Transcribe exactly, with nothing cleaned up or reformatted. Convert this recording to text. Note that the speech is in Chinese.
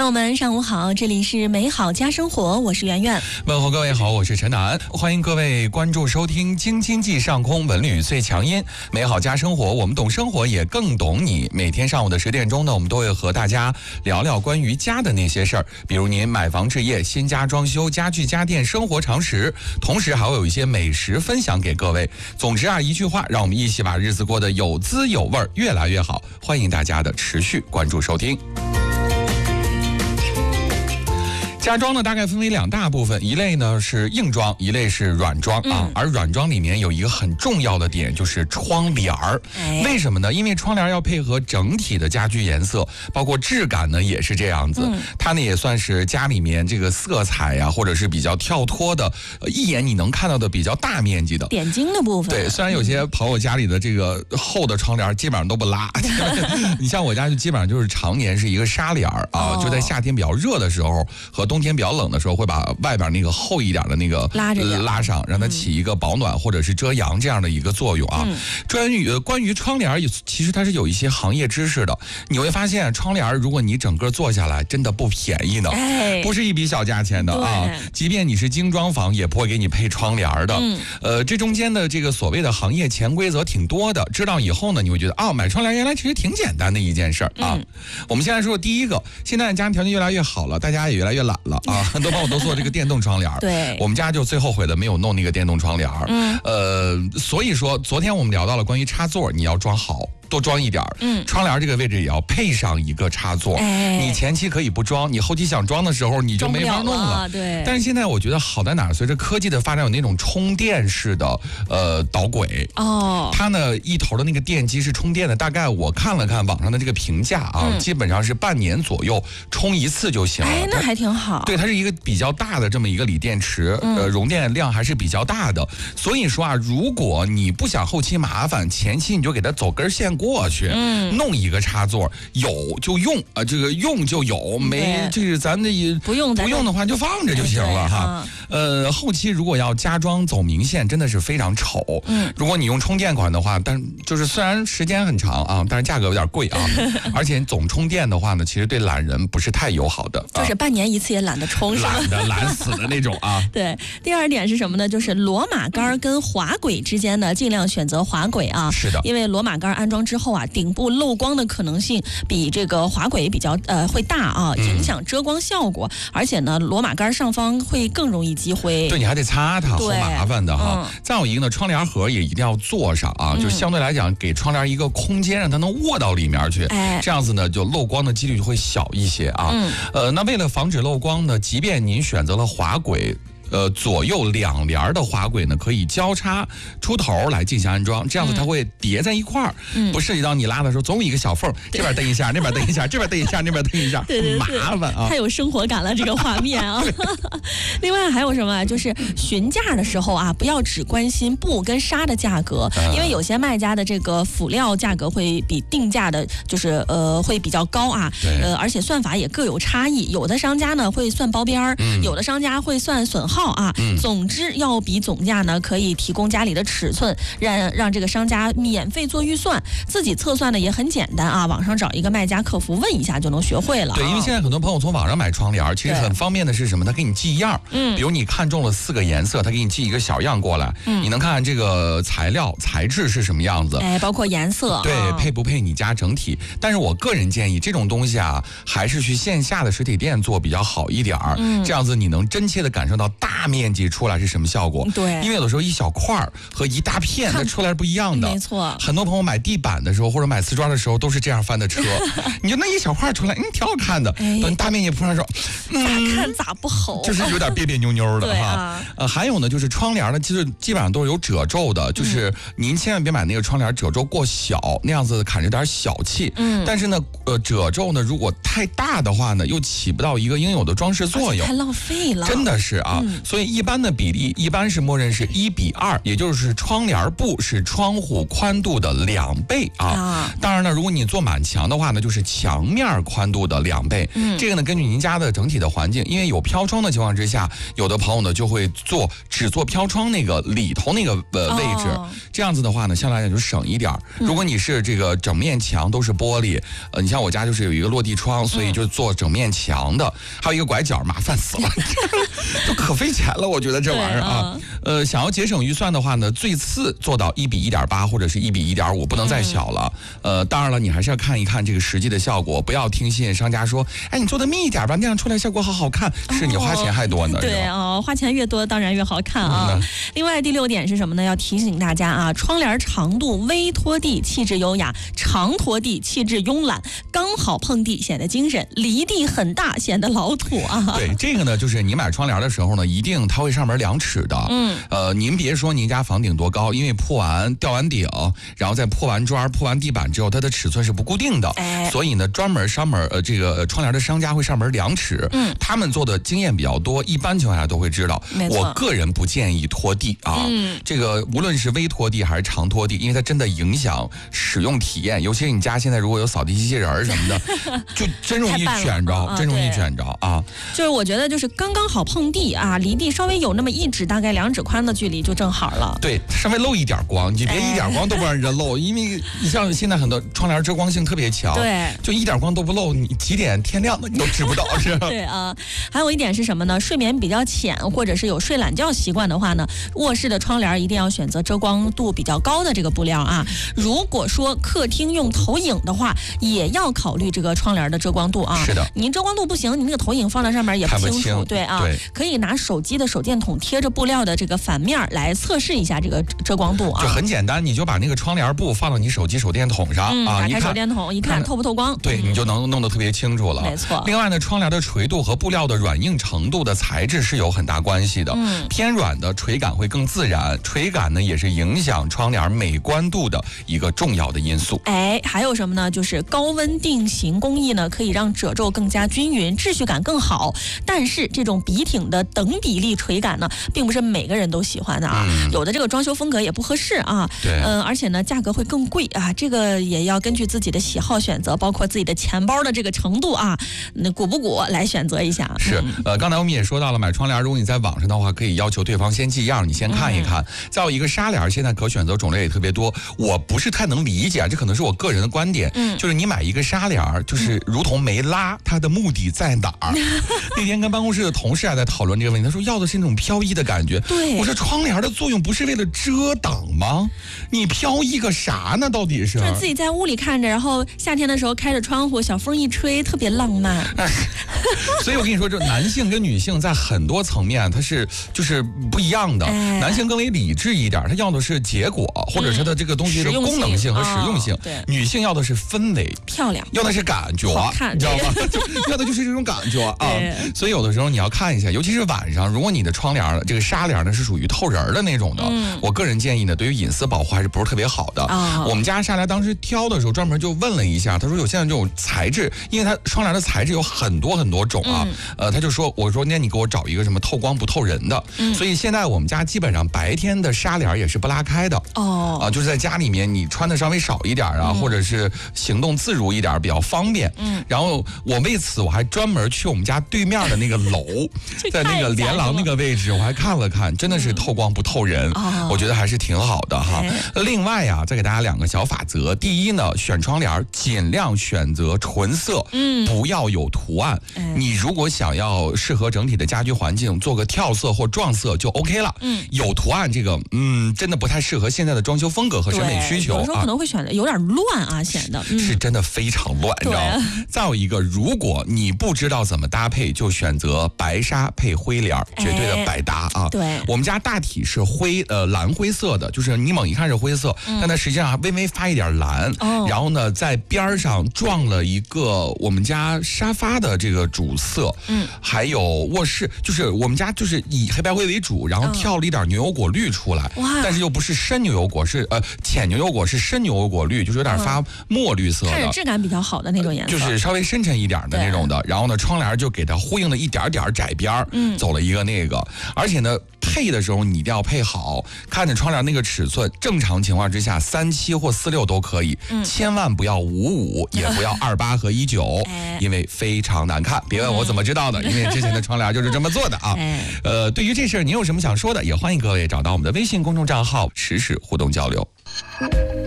友们，上午好，这里是美好家生活，我是圆圆。 问候各位好，我是陈楠，欢迎各位关注收听京津冀上空文旅最强音，美好家生活，我们懂生活也更懂你。每天上午的十点钟呢，我们都会和大家聊聊关于家的那些事儿，比如您买房置业、新家装修、家具家电、生活常识，同时还会有一些美食分享给各位。总之啊，一句话，让我们一起把日子过得有滋有味，越来越好。欢迎大家的持续关注收听。家装呢，大概分为两大部分，一类呢是硬装，一类是软装啊。嗯、而软装里面有一个很重要的点，就是窗帘儿。哎、为什么呢？因为窗帘要配合整体的家居颜色，包括质感呢也是这样子。嗯、它呢也算是家里面这个色彩呀、啊，或者是比较跳脱的，呃、一眼你能看到的比较大面积的点睛的部分。 对，虽然有些朋友家里的这个厚的窗帘基本上都不拉，你像我家就基本上就是常年是一个纱帘啊，哦、就在夏天比较热的时候和冬天比较冷的时候，会把外边那个厚一点的那个拉着、呃、 拉上，让它起一个保暖或者是遮阳这样的一个作用啊。嗯、关于关于窗帘，其实它是有一些行业知识的。你会发现，窗帘如果你整个做下来，真的不便宜呢，哎、不是一笔小价钱的啊。即便你是精装房，也不会给你配窗帘的。嗯、呃，这中间的这个所谓的行业潜规则挺多的。知道以后呢，你会觉得啊、哦，买窗帘原来其实挺简单的一件事儿啊。嗯、我们现在说第一个，现在家庭条件越来越好了，大家也越来越懒了啊。很多朋友都做这个电动窗帘， 对， 我们家就最后悔的没有弄那个电动窗帘。嗯，呃，所以说昨天我们聊到了关于插座，你要装好。多装一点，嗯，窗帘这个位置也要配上一个插座。哎、你前期可以不装，你后期想装的时候你就没法弄了。 了对。 但是现在我觉得好在哪儿？随着科技的发展，有那种充电式的呃导轨。哦。它呢一头的那个电机是充电的，大概我看了看网上的这个评价啊，嗯、基本上是半年左右充一次就行了。 哎，那还挺好。 对，它是一个比较大的这么一个锂电池，嗯、呃，容电量还是比较大的。所以说啊，如果你不想后期麻烦，前期你就给它走根线过去。嗯。弄一个插座，有就用啊、呃，这个用就有，没这个咱的也不用不用的话就放着就行了哈。嗯、呃，后期如果要加装走明线，真的是非常丑。嗯，如果你用充电款的话，但就是虽然时间很长啊，但是价格有点贵啊，而且总充电的话呢，其实对懒人不是太友好的。啊、 就是半年一次也懒得充，是吧？ 懒的懒死的那种啊。 对，第二点是什么呢？就是螺马杆跟滑轨之间呢，尽量选择滑轨啊。 是的， 因为螺马杆安装之后啊，顶部漏光的可能性比这个滑轨比较呃会大啊，影响遮光效果。嗯、而且呢，螺马杆上方会更容易积灰。 对，你还得擦它，好麻烦的哈。嗯、再有一个呢，窗帘盒也一定要做上啊，嗯、就相对来讲给窗帘一个空间，让它能卧到里面去。哎，这样子呢，就漏光的几率就会小一些啊。嗯、呃，那为了防止漏光呢，即便您选择了滑轨。呃，左右两帘的滑轨呢，可以交叉出头来进行安装，这样子它会叠在一块儿，嗯、不涉及到你拉的时候总有一个小缝，这边蹬一下，那边蹬一下，这边蹬一下，那边蹬一下， 对对对， 麻烦啊， 太有生活感了这个画面啊。另外还有什么？就是询价的时候啊，不要只关心布跟纱的价格，嗯、因为有些卖家的这个辅料价格会比定价的，就是呃会比较高啊，呃，而且算法也各有差异，有的商家呢会算包边儿，嗯、有的商家会算损耗。啊，嗯、总之要比总价呢，可以提供家里的尺寸，让让这个商家免费做预算，自己测算的也很简单啊，网上找一个卖家客服问一下就能学会了。 对，因为现在很多朋友从网上买窗帘，其实很方便的是什么？他给你寄样，嗯，比如你看中了四个颜色，他给你寄一个小样过来，嗯，你能看看这个材料材质是什么样子， 哎，包括颜色， 对， 啊、 配不配你家整体。但是我个人建议，这种东西啊，还是去线下的实体店做比较好一点儿，嗯，这样子你能真切的感受到大面积出来是什么效果？ 对， 因为有的时候一小块儿和一大片它出来是不一样的。 没错， 很多朋友买地板的时候或者买瓷砖的时候都是这样翻的车，你就那一小块出来，嗯，挺好看的。哎、等大面积铺上的时候， 嗯，咋看咋不好， 就是有点别别扭扭的对哈。 啊、 呃，还有呢，就是窗帘呢，其实基本上都是有褶皱的，就是您千万别买那个窗帘褶皱过小，那样子看着有点小气。嗯，但是呢，呃，褶皱呢如果太大的话呢，又起不到一个应有的装饰作用， 太浪费了。 真的是啊，嗯、 所以一般的比例一般是默认是一比二，也就是窗帘布是窗户宽度的两倍啊。啊当然呢，如果你做满墙的话呢，就是墙面宽度的两倍。嗯，这个呢，根据您家的整体的环境，因为有飘窗的情况之下，有的朋友呢就会做只做飘窗那个里头那个呃位置，哦、这样子的话呢，相对来讲就省一点。嗯、如果你是这个整面墙都是玻璃，呃，你像我家就是有一个落地窗，所以就做整面墙的，嗯、还有一个拐角，麻烦死了，就可费钱了，我觉得这玩意儿啊。呃，想要节省预算的话呢，最次做到一比一点八或者是一比一点五，不能再小了。嗯、呃，当然了，你还是要看一看这个实际的效果，不要听信商家说，哎，你做的密一点吧，那样出来效果好好看，是你花钱还多呢。 哦、对哦，花钱越多当然越好看啊。嗯、另外第六点是什么呢？要提醒大家啊，窗帘长度微拖地气质优雅，长拖地气质慵懒，刚好碰地显得精神，离地很大显得老土啊。 对，这个呢，就是你买窗帘的时候呢，一定它会上门量尺的。嗯，呃，您别说您家房顶多高，因为破完吊完顶，然后再破完砖、破完地板之后，它的尺寸是不固定的。哎，所以呢，专门上门呃这个窗帘的商家会上门量尺。嗯，他们做的经验比较多，一般情况下都会知道。我个人不建议拖地啊，嗯、这个无论是微拖地还是长拖地，因为它真的影响使用体验，尤其是你家现在如果有扫地机器人什么的，就真容易卷着，啊、真容易卷着啊。 就是我觉得就是刚刚好碰地啊，离地稍微有那么一指，大概两指宽的距离就正好了。 对，稍微漏一点光，你别一点光都不让人漏，哎、因为你像现在很多窗帘遮光性特别强，对，就一点光都不漏，你几点天亮的你都知不到，是吧？ 对啊，还有一点是什么呢？睡眠比较浅，或者是有睡懒觉习惯的话呢，卧室的窗帘一定要选择遮光度比较高的这个布料啊。如果说客厅用投影的话，也要考虑这个窗帘的遮光度啊。 是的， 您遮光度不行，你那个投影放在上面也不清楚。 不清对啊， 对， 可以拿手机的手电筒贴着布料的这个反面来测试一下这个遮光度啊。 就很简单，你就把那个窗帘布放到你手机手电筒上、 嗯、 啊， 打开手电筒一看透不透光， 对、嗯、你就能弄得特别清楚了。 没错。 另外呢，窗帘的垂度和布料的软硬程度的材质是有很大关系的。嗯，偏软的垂感会更自然，垂感呢也是影响窗帘美观度的一个重要的因素。 哎，还有什么呢？就是高温定型工艺呢，可以让褶皱更加均匀，秩序感更好。但是这种笔挺的等比例垂感呢，并不是每个人都喜欢的啊。嗯、有的这个装修风格也不合适啊。 对。 嗯、呃，而且呢，价格会更贵啊。这个也要根据自己的喜好选择，包括自己的钱包的这个程度啊，那鼓不鼓来选择一下。 是。 嗯、 呃，刚才我们也说到了，买窗帘，如果你在网上的话，可以要求对方先寄样，你先看一看。嗯、再有一个纱帘，现在可选择种类也特别多。我不是太能理解，这可能是我个人的观点。嗯。就是你买一个纱帘，就是如同没拉，它的目的在哪儿？那天跟办公室的同事还在讨论这个问题，他说要的是那种飘逸的感觉。 对。 我说窗帘的作用不是为了遮挡吗？你飘逸个啥呢？到底是？ 就是自己在屋里看着，然后夏天的时候开着窗户，小风一吹，特别浪漫。 所以我跟你说，这男性跟女性在很多层面它是就是不一样的。哎、男性更为理智一点，他要的是结果，或者是他的这个东西的功能性和实用性。 哦、对。 女性要的是氛围、 漂亮， 要的是感觉， 好看， 你知道吗？就要的就是这种感觉啊。所以有的时候你要看一下，尤其是晚上，如果你的窗帘这个纱帘呢是属于透人的那种的，嗯、我个人建议呢，对于隐私保护还是不是特别好的。哦、我们家纱帘当时挑的时候，专门就问了一下，他说有现在这种材质，因为它窗帘的材质有很多很多种啊。嗯、呃，他就说，我说那你给我找一个什么透光不透人的。嗯、所以现在我们家基本上白天的纱帘也是不拉开的。哦。啊，就是在家里面你穿的稍微少一点啊，嗯、或者是行动自如一点，比较方便。嗯。然后我为此我还专门去我们家对面的那个楼，在那个连廊那个位置，我还看了看，真的是透光不透人。嗯、我觉得还是挺好的哈。哎、另外呀、啊，再给大家两个小法则。第一呢，选窗帘尽量选择纯色，嗯，不要有图案。哎、你如果想要适合整体的家居环境，做个跳色或撞色就 OK 了。嗯，有图案这个，嗯，真的不太适合现在的装修风格和审美需求。 有时候可能会选的有点乱啊，显得、 嗯、是真的非常乱，你知道吗？再有一个，如果你不知道怎么搭配，就选择白纱配灰帘，绝对的百搭啊。 对， 我们家大体是灰呃蓝灰色的，就是你猛一看是灰色，嗯、但它实际上还微微发一点蓝。哦、然后呢，在边上撞了一个我们家沙发的这个主色，嗯，还有卧室，就是我们家就是以黑白灰为主，然后跳了一点牛油果绿出来，哇！但是又不是深牛油果，是呃浅牛油果，是深牛油果绿，就是有点发墨绿色的， 看着质感比较好的那种颜色， 就是稍微深沉一点的那种的。然后呢，窗帘就给它呼应了一点点窄边，嗯，走了一一个那个，而且呢，配的时候你一定要配好，看着窗帘那个尺寸，正常情况之下三七或四六都可以，嗯、千万不要五五，也不要二八和一九，因为非常难看。别问我怎么知道的，因为之前的窗帘就是这么做的啊。呃，对于这事儿，你有什么想说的，也欢迎各位找到我们的微信公众账号，实时互动交流。